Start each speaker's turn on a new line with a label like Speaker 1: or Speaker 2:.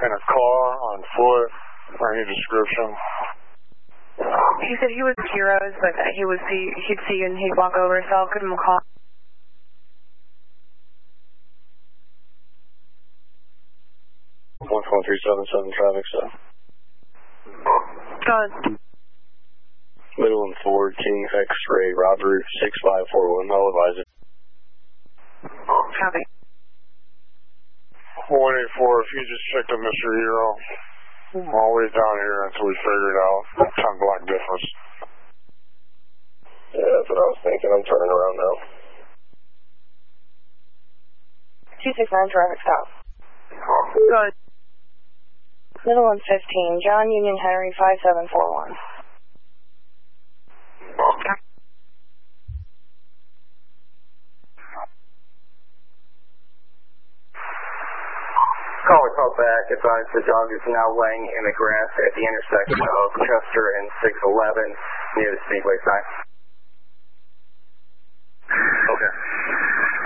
Speaker 1: in a car, on foot, or any description?
Speaker 2: He said he was Heroes, but that he'd see you and he'd walk over, so I'll give him a call.
Speaker 1: 14377 traffic stop.
Speaker 2: Go ahead.
Speaker 1: Midland Ford, King X-ray, Robert 6541, I'll advise it.
Speaker 2: Copy.
Speaker 1: 184, if you just checked on Mr. Hero, I'm always down here until we figure it out. Time block difference.
Speaker 3: Yeah, that's what I was thinking. I'm turning around now.
Speaker 2: 269 traffic stop. Go ahead. Middle 115, John Union Henry 5741.
Speaker 3: Caller call back. Advise the dog is now laying in the grass at the intersection of Chester and 611 near the Speedway sign.